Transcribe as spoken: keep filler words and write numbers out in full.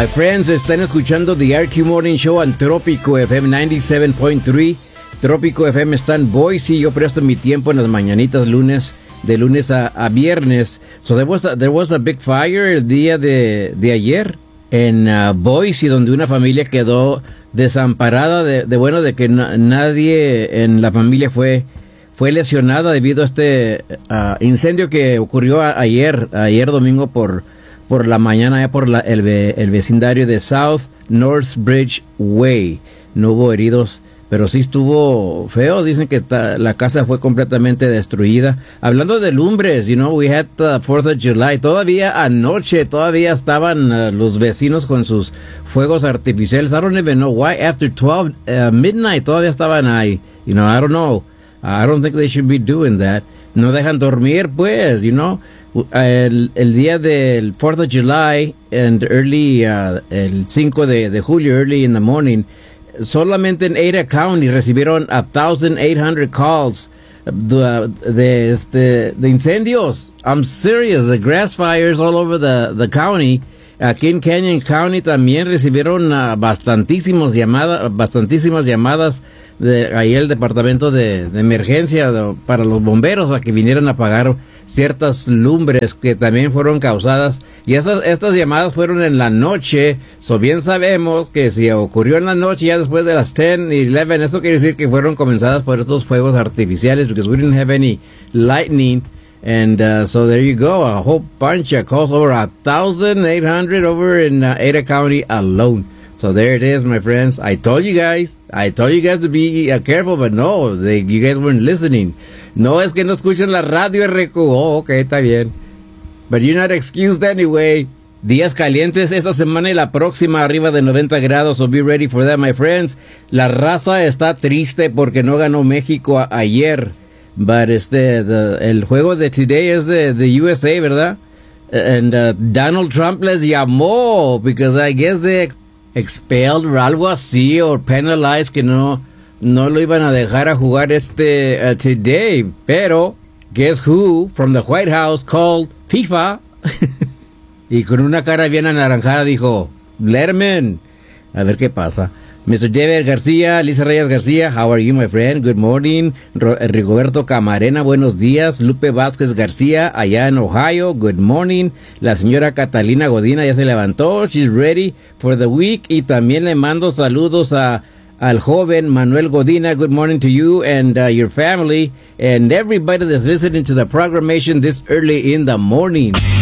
My friends, están escuchando The R Q Morning Show en Trópico F M noventa y siete punto tres. Trópico F M está en Boise. Yo presto mi tiempo en las mañanitas lunes, de lunes a, a viernes. So there was a, there was a big fire el día de, de ayer en uh, Boise, donde una familia quedó desamparada de, de bueno, de que na, nadie en la familia fue fue lesionada debido a este uh, incendio que ocurrió a, ayer, ayer domingo por por la mañana, ya por la, el, el vecindario de South Northbridge Way. No hubo heridos, pero sí estuvo feo. Dicen que ta, la casa fue completamente destruida. Hablando de lumbres, you know, we had the fourth of July. Todavía anoche, todavía estaban uh, los vecinos con sus fuegos artificiales. I don't even know why after twelve uh, midnight todavía estaban ahí. You know, I don't know. I don't think they should be doing that. No dejan dormir, pues, you know. El, el día del fourth of July and early, uh, el cinco de julio, early in the morning, solamente en Ada County recibieron one thousand eight hundred calls de, de, este, de incendios. I'm serious, the grass fires all over the, the county. Aquí en Canyon County también recibieron uh, bastantísimos llamada, bastantísimas llamadas de ahí el departamento de, de emergencia de, para los bomberos a que vinieran a apagar ciertas lumbres que también fueron causadas. Y estas, estas llamadas fueron en la noche. So bien sabemos que si ocurrió en la noche ya después de las ten y eleven, eso quiere decir que fueron comenzadas por estos fuegos artificiales, because we didn't have any lightning. And uh, so there you go, a whole bunch of calls, over a thousand eight hundred over in uh, Ada County alone. So there it is, my friends. I told you guys, I told you guys to be uh, careful, but no, they, you guys weren't listening. No es que no escuchen la radio R Q. Oh, okay, está bien. But you're not excused anyway. Días calientes esta semana y la próxima arriba de noventa grados, so be ready for that, my friends. La raza está triste porque no ganó México a- ayer. But este, the, el juego de today es de, de U S A, ¿verdad? And uh, Donald Trump les llamó because I guess they ex- expelled or algo así, or penalized, que no, no lo iban a dejar a jugar este uh, today. Pero, guess who from the White House called FIFA? Y con una cara bien anaranjada dijo, Letterman. A ver qué pasa. mister David García, Lisa Reyes García, how are you, my friend? Good morning. Ro- Rigoberto Camarena, buenos días. Lupe Vázquez García, allá en Ohio, good morning. La señora Catalina Godina ya se levantó, she's ready for the week. Y también le mando saludos a al joven Manuel Godina. Good morning to you and uh, your family and everybody that's listening to the programmation this early in the morning.